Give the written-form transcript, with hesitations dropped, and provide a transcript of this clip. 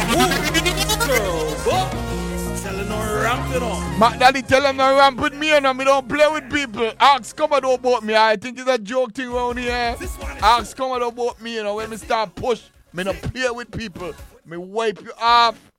Telling no ramp, you know. My daddy tell him no ramp with me, and me don't play with people. Ask Commodore about me. I think it's a joke thing around here. Ask Commodore about me, when me start push. Me no play with people. Me wipe you off.